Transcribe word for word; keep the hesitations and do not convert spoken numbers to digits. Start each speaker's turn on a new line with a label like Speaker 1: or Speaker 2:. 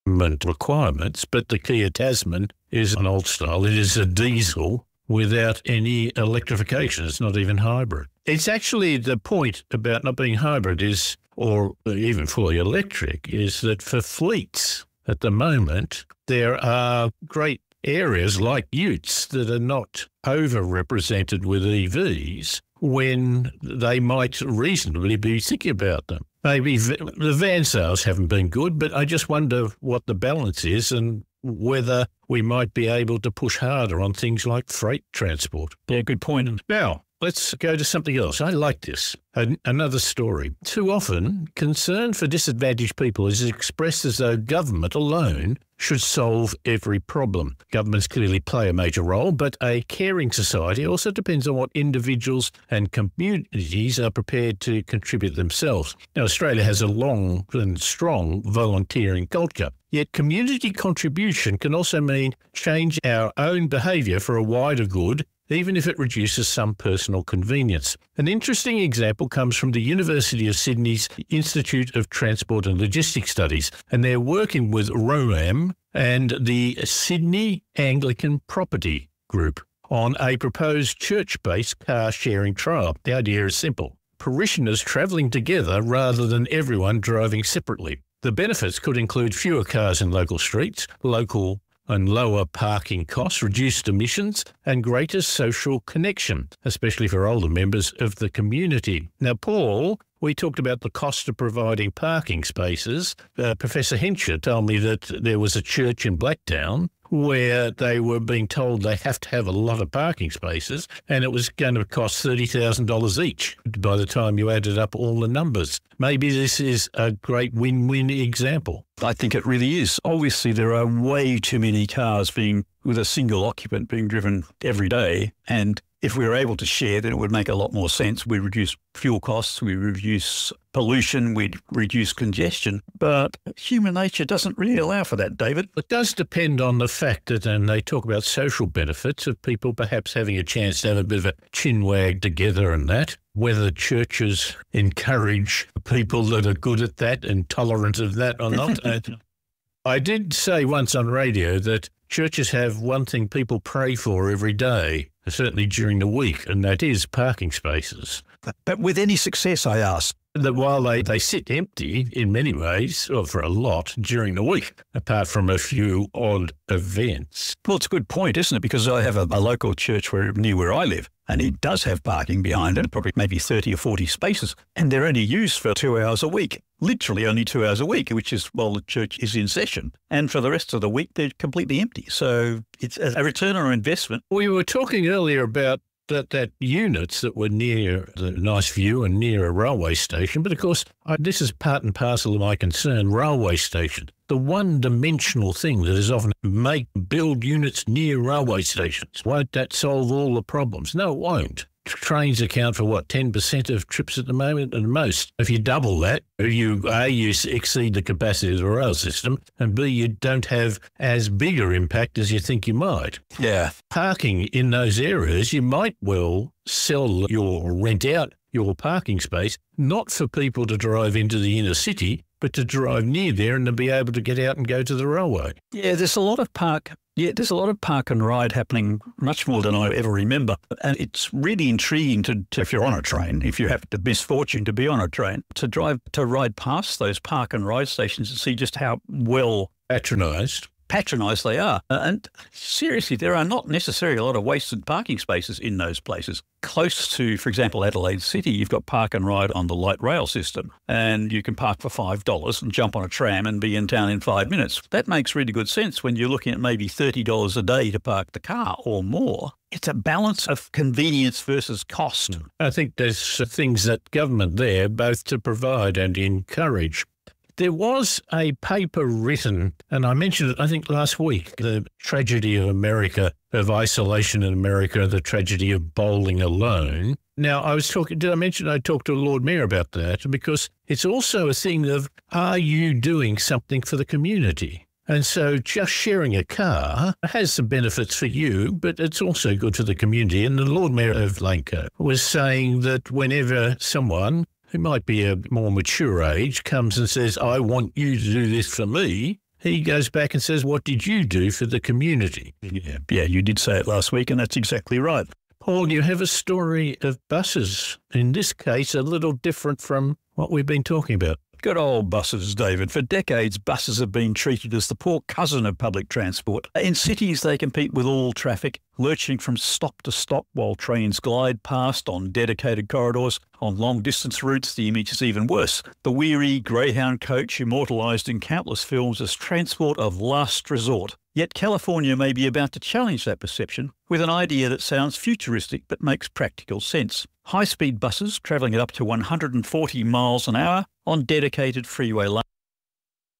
Speaker 1: government requirements, but the Kia Tasman is an old style. It is a diesel without any electrification. It's not even hybrid. It's actually the point about not being hybrid is, or even fully electric, is that for fleets at the moment, there are great areas like utes that are not overrepresented with E Vs when they might reasonably be thinking about them. Maybe the van sales haven't been good, but I just wonder what the balance is and whether we might be able to push harder on things like freight transport.
Speaker 2: Yeah, good point.
Speaker 1: Now, let's go to something else. I like this. An- another story. Too often, concern for disadvantaged people is expressed as though government alone should solve every problem. Governments clearly play a major role, but a caring society also depends on what individuals and communities are prepared to contribute themselves. Now, Australia has a long and strong volunteering culture. Yet community contribution can also mean change our own behaviour for a wider good, even if it reduces some personal convenience. An interesting example comes from the University of Sydney's Institute of Transport and Logistics Studies, and they're working with ROAM and the Sydney Anglican Property Group on a proposed church-based car-sharing trial. The idea is simple: parishioners travelling together rather than everyone driving separately. The benefits could include fewer cars in local streets, local and lower parking costs, reduced emissions, and greater social connection, especially for older members of the community. Now, Paul, we talked about the cost of providing parking spaces. Uh, Professor Hensher told me that there was a church in Blacktown where they were being told they have to have a lot of parking spaces, and it was going to cost thirty thousand dollars each by the time you added up all the numbers. Maybe this is a great win-win example.
Speaker 2: I think it really is. Obviously, there are way too many cars being with a single occupant being driven every day, and if we were able to share, then it would make a lot more sense. We reduce fuel costs, we reduce pollution, we'd reduce congestion. But human nature doesn't really allow for that, David.
Speaker 1: It does depend on the fact that, and they talk about social benefits of people perhaps having a chance to have a bit of a chin wag together and that, whether churches encourage people that are good at that and tolerant of that or not. I did say once on radio that churches have one thing people pray for every day, certainly during the week, and that is parking spaces.
Speaker 2: But with any success, I ask.
Speaker 1: That while they, they sit empty in many ways, or for a lot, during the week, apart from a few odd events.
Speaker 2: Well, it's a good point, isn't it? Because I have a, a local church where near where I live, and it does have parking behind it, probably maybe thirty or forty spaces, and they're only used for two hours a week. Literally only two hours a week, which is while the church is in session. And for the rest of the week, they're completely empty. So it's a return on investment.
Speaker 1: We were talking earlier about that, that units that were near the nice view and near a railway station. But of course, I, this is part and parcel of my concern, railway station. The one-dimensional thing that is often make, build units near railway stations. Won't that solve all the problems? No, it won't. Trains account for, what, ten percent of trips at the moment at most. If you double that, you A, you exceed the capacity of the rail system, and B, you don't have as big an impact as you think you might.
Speaker 2: Yeah.
Speaker 1: Parking in those areas, you might well sell your rent out your parking space, not for people to drive into the inner city, but to drive near there and to be able to get out and go to the railway.
Speaker 2: Yeah, there's a lot of park. Yeah, there's a lot of park and ride happening, much more than I ever remember. And it's really intriguing to, to, if you're on a train, if you have the misfortune to be on a train, to drive, to ride past those park and ride stations and see just how well
Speaker 1: patronised.
Speaker 2: patronised they are. Uh, and seriously, there are not necessarily a lot of wasted parking spaces in those places. Close to, for example, Adelaide City, you've got park and ride on the light rail system, and you can park for five dollars and jump on a tram and be in town in five minutes. That makes really good sense when you're looking at maybe thirty dollars a day to park the car or more. It's a balance of convenience versus cost.
Speaker 1: I think there's things that government there both to provide and encourage. There was a paper written, and I mentioned it, I think, last week, the tragedy of America, of isolation in America, the tragedy of bowling alone. Now, I was talking, did I mention I talked to Lord Mayor about that? Because it's also a thing of, are you doing something for the community? And so just sharing a car has some benefits for you, but it's also good for the community. And the Lord Mayor of Langcoat was saying that whenever someone who might be a more mature age comes and says, I want you to do this for me, he goes back and says, what did you do for the community?
Speaker 2: Yeah, yeah, you did say it last week, and that's exactly right.
Speaker 1: Paul, you have a story of buses, in this case a little different from what we've been talking about.
Speaker 2: Good old buses, David. For decades, buses have been treated as the poor cousin of public transport. In cities, they compete with all traffic, lurching from stop to stop while trains glide past on dedicated corridors. On long-distance routes, the image is even worse. The weary Greyhound coach immortalised in countless films as transport of last resort. Yet California may be about to challenge that perception with an idea that sounds futuristic but makes practical sense. High-speed buses travelling at up to one hundred forty miles an hour on dedicated freeway lanes.